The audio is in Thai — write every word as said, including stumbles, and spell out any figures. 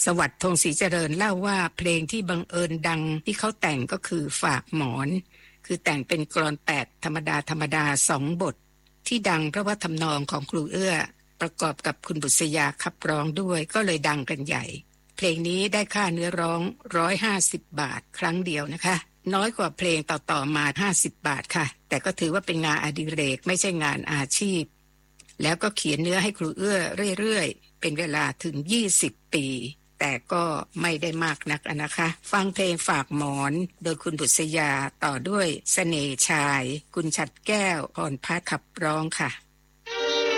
สวัสดิ์ธงศรีเจริญเล่าว่าเพลงที่บังเอิญดังที่เขาแต่งก็คือฝากหมอนคือแต่งเป็นกลอนแปดธรรมดาธรรมดาสองบทที่ดังเพราะว่าทำนองของครูเอื้อประกอบกับคุณบุษยาขับร้องด้วยก็เลยดังกันใหญ่เพลงนี้ได้ค่าเนื้อร้องหนึ่งร้อยห้าสิบบาทครั้งเดียวนะคะน้อยกว่าเพลงต่อๆมาห้าสิบบาทค่ะแต่ก็ถือว่าเป็นงานอดิเรกไม่ใช่งานอาชีพแล้วก็เขียนเนื้อให้ครูเอื้อเรื่อยๆเป็นเวลาถึงยี่สิบปีแต่ก็ไม่ได้มากนักนะคะฟังเพลงฝากหมอนโดยคุณบุษยาต่อด้วยเสน่ห์ชายคุณฉัตรแก้วพรพัฒน์ขับร้องค่ะ